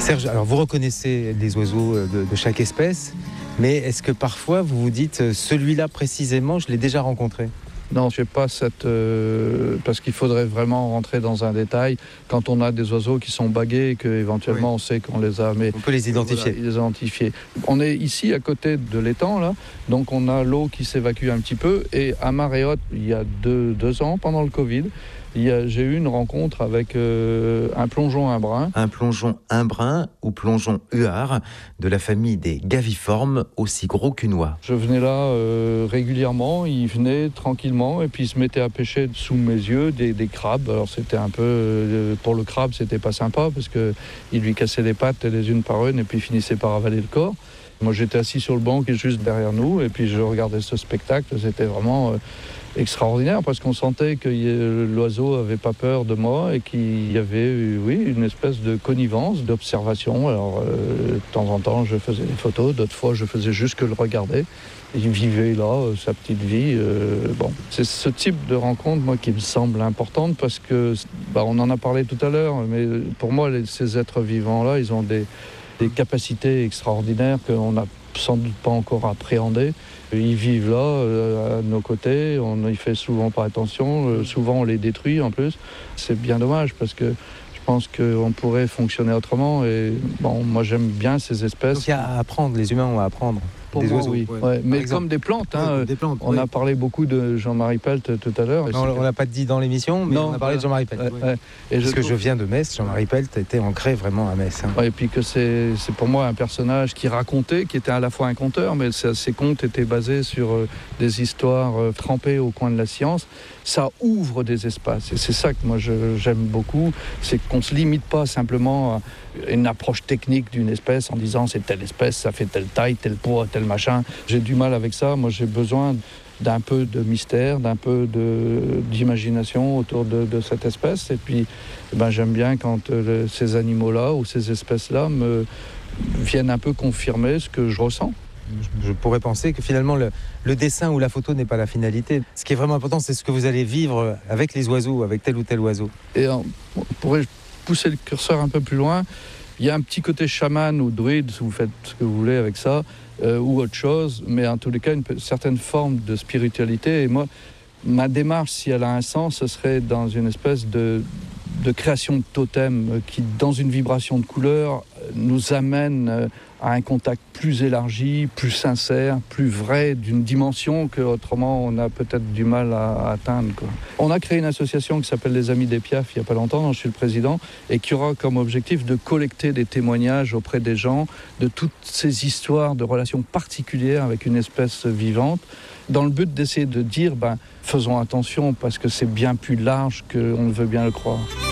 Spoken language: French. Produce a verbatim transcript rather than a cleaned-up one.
Serge, alors vous reconnaissez les oiseaux de, de chaque espèce, mais est-ce que parfois vous vous dites celui-là précisément, je l'ai déjà rencontré ? Non, je n'ai pas cette... Euh, parce qu'il faudrait vraiment rentrer dans un détail. Quand on a des oiseaux qui sont bagués et qu'éventuellement oui. on sait qu'on les a... Mais on peut les identifier. Voilà, les identifier. On est ici à côté de l'étang, là. Donc on a l'eau qui s'évacue un petit peu. Et à marée haute, il y a deux, deux ans, pendant le Covid, il y a, j'ai eu une rencontre avec euh, un plongeon imbrun. Un plongeon imbrun ou plongeon huard de la famille des gaviformes, aussi gros qu'une oie. Je venais là euh, régulièrement, il venait tranquillement et puis il se mettait à pêcher sous mes yeux des, des crabes. Alors c'était un peu, euh, pour le crabe c'était pas sympa parce qu'il lui cassait les pattes les unes par une et puis il finissait par avaler le corps. Moi j'étais assis sur le banc qui est juste derrière nous et puis je regardais ce spectacle, c'était vraiment... Euh, extraordinaire parce qu'on sentait que l'oiseau avait pas peur de moi et qu'il y avait oui une espèce de connivence, d'observation. Alors euh, de temps en temps je faisais des photos, d'autres fois je faisais juste que le regarder. Il vivait là euh, sa petite vie. Euh, bon, c'est ce type de rencontre moi qui me semble importante parce que bah, on en a parlé tout à l'heure, mais pour moi les, ces êtres vivants là, ils ont des, des capacités extraordinaires qu'on n'a sans doute pas encore appréhendées. Ils vivent là, euh, à nos côtés, on n'y fait souvent pas attention, euh, souvent on les détruit en plus. C'est bien dommage parce que je pense qu'on pourrait fonctionner autrement et bon, moi j'aime bien ces espèces. Donc il y a à apprendre, les humains ont à apprendre. Pour des moi, oiseaux, oui. ouais. Ouais, mais comme des plantes, hein, ouais, des plantes on oui. a parlé beaucoup de Jean-Marie Pelt tout à l'heure. Non, on ne l'a pas dit dans l'émission, mais non, on a parlé voilà. de Jean-Marie Pelt. Ouais, oui. ouais. Et Parce je que trouve... je viens de Metz, Jean-Marie Pelt était ancré vraiment à Metz. Hein. Ouais, et puis que c'est, c'est pour moi un personnage qui racontait, qui était à la fois un conteur, mais ses contes étaient basés sur euh, des histoires euh, trempées au coin de la science. Ça ouvre des espaces et c'est ça que moi je, j'aime beaucoup, c'est qu'on ne se limite pas simplement à une approche technique d'une espèce en disant c'est telle espèce, ça fait telle taille, tel poids, tel machin. J'ai du mal avec ça, moi j'ai besoin d'un peu de mystère, d'un peu de, d'imagination autour de, de cette espèce et puis eh ben, j'aime bien quand euh, ces animaux-là ou ces espèces-là me viennent un peu confirmer ce que je ressens. Je pourrais penser que finalement le, le dessin ou la photo n'est pas la finalité. Ce qui est vraiment important, c'est ce que vous allez vivre avec les oiseaux, avec tel ou tel oiseau. Et on pourrait pousser le curseur un peu plus loin. Il y a un petit côté chaman ou druide, si vous faites ce que vous voulez avec ça, euh, ou autre chose, mais en tous les cas, une certaine forme de spiritualité. Et moi, ma démarche, si elle a un sens, ce serait dans une espèce de, de création de totem qui, dans une vibration de couleur, nous amène à un contact plus élargi, plus sincère, plus vrai, d'une dimension qu'autrement on a peut-être du mal à atteindre, quoi. On a créé une association qui s'appelle les Amis des Piaf il n'y a pas longtemps, dont je suis le président, et qui aura comme objectif de collecter des témoignages auprès des gens de toutes ces histoires de relations particulières avec une espèce vivante, dans le but d'essayer de dire, ben, faisons attention parce que c'est bien plus large qu'on ne veut bien le croire.